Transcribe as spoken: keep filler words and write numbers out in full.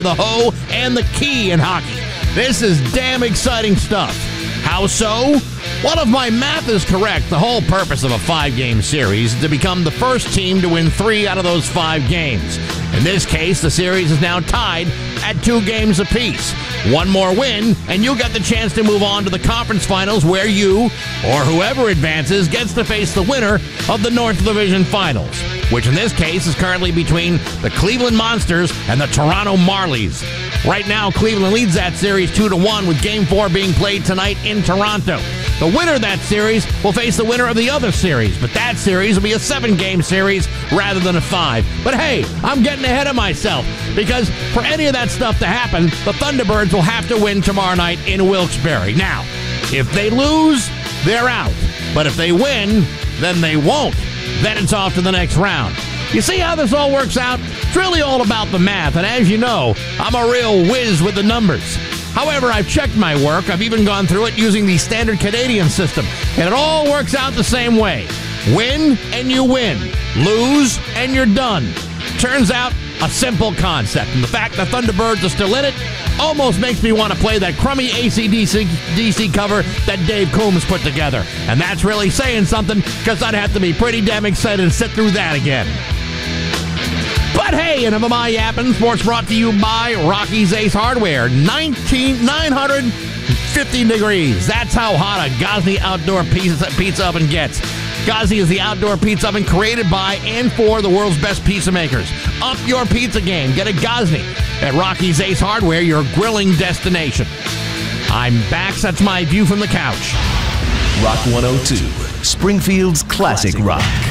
the hoe and the key in hockey. This is damn exciting stuff. How so? Well, if my math is correct, the whole purpose of a five-game series is to become the first team to win three out of those five games. In this case, the series is now tied at two games apiece. One more win, and you'll get the chance to move on to the conference finals where you, or whoever advances, gets to face the winner of the North Division Finals, which in this case is currently between the Cleveland Monsters and the Toronto Marlies. Right now, Cleveland leads that series two to one, with Game four being played tonight in Toronto. The winner of that series will face the winner of the other series, but that series will be a seven-game series rather than a five. But hey, I'm getting ahead of myself, because for any of that stuff to happen, the Thunderbirds will have to win tomorrow night in Wilkes-Barre. Now, if they lose, they're out. But if they win, then they won't. Then it's off to the next round. You see how this all works out? It's really all about the math, and as you know, I'm a real whiz with the numbers. However, I've checked my work. I've even gone through it using the standard Canadian system, and it all works out the same way. Win, and you win. Lose, and you're done. Turns out, a simple concept, and the fact the Thunderbirds are still in it almost makes me want to play that crummy A C D C cover that Dave Coombs put together. And that's really saying something, because I'd have to be pretty damn excited to sit through that again. But hey, enough of my yapping. Sports brought to you by Rocky's Ace Hardware. nineteen, nine hundred fifty degrees. That's how hot a Gosney outdoor pizza, pizza oven gets. Gosney is the outdoor pizza oven created by and for the world's best pizza makers. Up your pizza game. Get a Gosney at Rocky's Ace Hardware, your grilling destination. I'm back. That's my view from the couch. Rock one oh two, Springfield's classic rock.